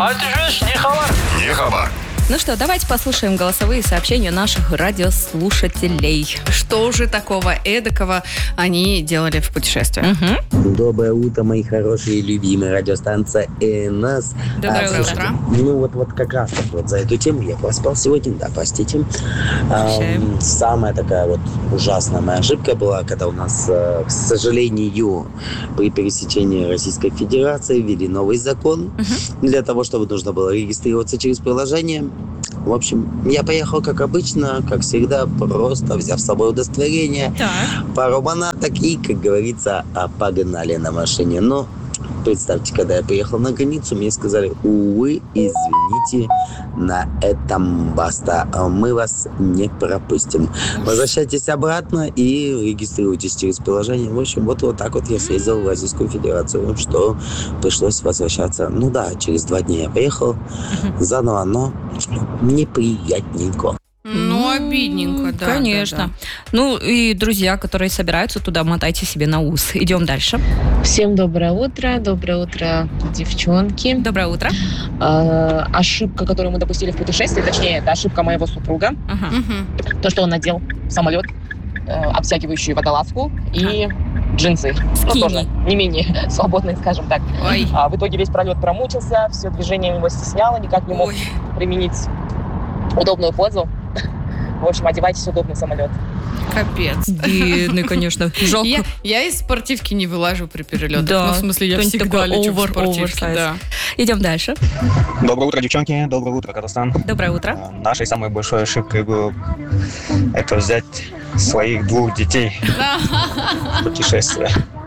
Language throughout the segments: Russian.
Не хабар. Ну что, давайте послушаем голосовые сообщения наших радиослушателей. Что же такого эдакого они делали в путешествии? Доброе утро, мои хорошие и любимые, радиостанция НС. Доброе Слушайте, утро. Ну вот как раз вот за эту тему я проспал сегодня, да, простите. Прощаем. Самая такая вот ужасная моя ошибка была, когда у нас, к сожалению, при пересечении Российской Федерации ввели новый закон для того, чтобы нужно было регистрироваться через приложение. В общем, я поехал, как обычно, как всегда, просто взяв с собой удостоверение, пару манаток и, как говорится, погнали на машине. Но представьте, когда я приехал на границу, мне сказали: увы, извините, на этом баста, мы вас не пропустим. Возвращайтесь обратно и регистрируйтесь через приложение. В общем, вот так вот я съездил в Российскую Федерацию, что пришлось возвращаться. Ну да, через 2 дня я поехал заново, но неприятненько. Ну, обидненько, да. Конечно. Ну и друзья, которые собираются туда, мотайте себе на ус. Идем дальше. Всем доброе утро, девчонки. Доброе утро. Ошибка, которую мы допустили в путешествии, точнее, это ошибка моего супруга. То, что он надел в самолет обтягивающую водолазку и джинсы. Ну, тоже не менее свободные, скажем так. В итоге весь пролет промучился, все движение его стесняло, никак не мог применить удобную позу. В общем, одевайтесь удобно в самолет. Капец. Бедный, конечно. Жалко. Я из спортивки не вылажу при перелетах. Да. Ну, в смысле, я Кто-нибудь всегда такой лечу в oversize. спортивке. Да. Идем дальше. Доброе утро, девчонки. Доброе утро, Казахстан. Доброе утро. Нашей самой большой ошибкой было это взять своих 2 детей в путешествие.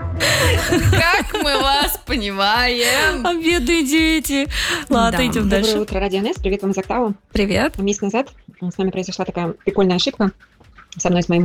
Как мы вас понимаем. Бедные дети. Ладно, Да. идем дальше. Доброе утро, Радио НС. Привет вам из Октавы. Привет. Месяц назад с нами произошла такая прикольная ошибка. Со мной, с моим